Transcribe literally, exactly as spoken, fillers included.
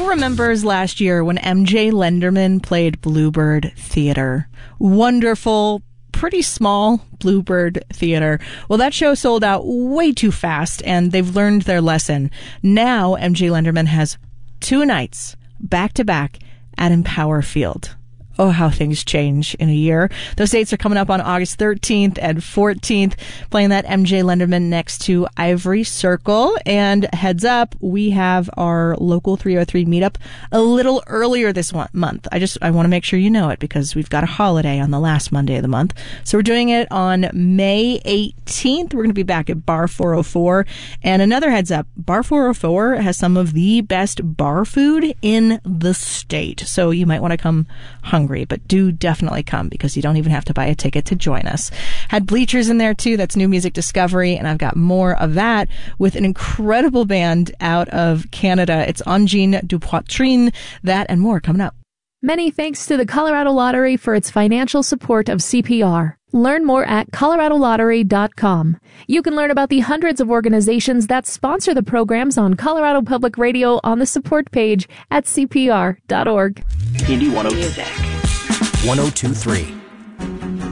remembers last year when M J Lenderman played Bluebird Theater? Wonderful, pretty small Bluebird Theater. Well, that show sold out way too fast, and they've learned their lesson. Now, M J Lenderman has two nights back-to-back at Empower Field. Oh, how things change in a year. Those dates are coming up on August thirteenth and fourteenth, playing that M J Lenderman next to Ivory Circle. And heads up, we have our local three oh three meetup a little earlier this one, month. I just, I want to make sure you know it because we've got a holiday on the last Monday of the month. So we're doing it on May eighteenth. We're going to be back at Bar four oh four. And another heads up, Bar four oh four has some of the best bar food in the state. So you might want to come hungry. But do definitely come because you don't even have to buy a ticket to join us. Had Bleachers in there too. That's New Music Discovery. And I've got more of that with an incredible band out of Canada. It's Angine du Poitrine. That and more coming up. Many thanks to the Colorado Lottery for its financial support of C P R. Learn more at colorado lottery dot com. You can learn about the hundreds of organizations that sponsor the programs on Colorado Public Radio on the support page at c p r dot org. Indy one oh two three.